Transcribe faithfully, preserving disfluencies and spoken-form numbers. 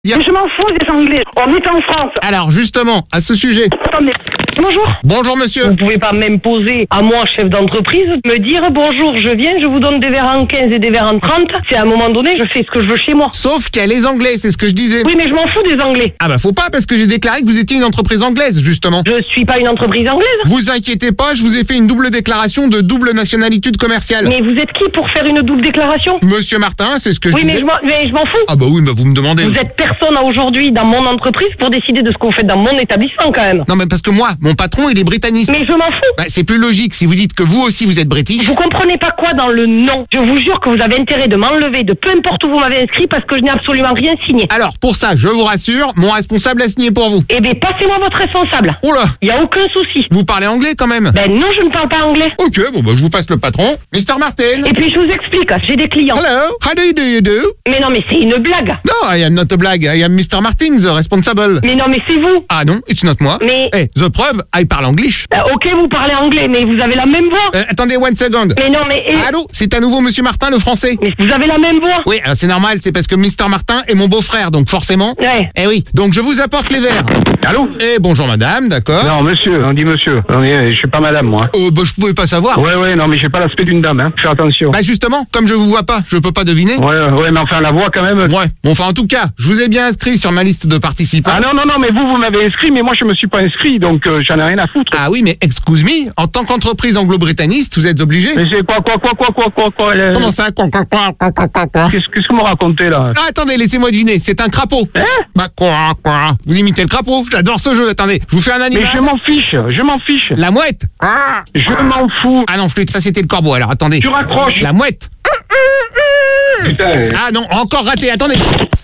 Y a- Mais je m'en fous des Anglais. On est en France. Alors justement, à ce sujet. Attendez. Bonjour. Bonjour monsieur. Vous pouvez pas m'imposer à moi, chef d'entreprise, me dire bonjour, je viens, je vous donne des verres en quinze et des verres en trente. C'est à un moment donné, je fais ce que je veux chez moi. Sauf qu'il y a les Anglais, c'est ce que je disais. Oui, mais je m'en fous des Anglais. Ah bah faut pas parce que j'ai déclaré que vous étiez une entreprise anglaise, justement. Je suis pas une entreprise anglaise. Vous inquiétez pas, je vous ai fait une double déclaration de double nationalité commerciale. Mais vous êtes qui pour faire une double déclaration? Monsieur Martin, c'est ce que je Oui, mais disais. je m'en mais je m'en fous. Ah bah oui, bah vous me demandez. Vous êtes personne aujourd'hui dans mon entreprise pour décider de ce que vous faites dans mon établissement quand même. Non mais parce que moi, mon patron, il est britannique. Mais je m'en fous. Bah, c'est plus logique si vous dites que vous aussi vous êtes british. Vous comprenez pas quoi dans le nom? Je vous jure que vous avez intérêt de m'enlever de peu importe où vous m'avez inscrit parce que je n'ai absolument rien signé. Alors pour ça, je vous rassure, mon responsable a signé pour vous. Eh bien, passez-moi votre responsable. Oh là, Il y a aucun souci. vous parlez anglais quand même. Ben non, je ne parle pas anglais. Ok, bon bah je vous passe le patron, mister Martin. Et puis je vous explique, j'ai des clients. Hello, how do you do you do? Mais non, mais c'est une blague. No, I am not a blague, I am mister Martin, the responsible. Mais non, mais c'est vous. Ah non, it's not moi. Mais- Eh, the preuve, I parle English. Euh, ok, vous parlez anglais, mais vous avez la même voix. Euh, attendez one second. Mais non, mais... eh, Allô, c'est à nouveau monsieur Martin, le français. mais vous avez la même voix. Oui, alors c'est normal, c'est parce que mister Martin est mon beau-frère, donc forcément. Ouais. Eh oui, donc je vous apporte les verres. Allô? Eh bonjour madame, d'accord. Non, monsieur, on dit monsieur. On est- je suis pas madame, moi. Euh, bah, je pouvais pas savoir. Ouais, ouais, non, mais j'ai pas l'aspect d'une dame, hein. Fais attention. Bah justement, comme je vous vois pas, je peux pas deviner. Ouais, ouais, mais enfin, la voix, quand même. Ouais, bon, enfin en tout cas, je vous ai bien inscrit sur ma liste de participants. Ah non, non, non, mais vous, vous m'avez inscrit, mais moi, je me suis pas inscrit, donc euh, j'en ai rien à foutre. Ah oui, mais excuse me, en tant qu'entreprise anglo-britanniste, vous êtes obligé. Mais c'est quoi, quoi, quoi, quoi, quoi, quoi, quoi euh, Comment ça quoi, quoi, quoi, quoi, quoi, quoi, quoi Qu'est-ce qu'est-ce que vous me racontez, là? Ah, attendez, laissez-moi deviner, c'est un crapaud. Hein? Bah quoi, quoi Vous imitez le crapaud. J'adore ce jeu. Attendez, je vous fais un Mais animal. je m'en fiche, je m'en fiche. La mouette. Ah, Je m'en fous. ah non, flûte, ça c'était le corbeau. Alors attendez. Tu raccroches. La mouette. Putain. Ah non, encore raté. Attendez.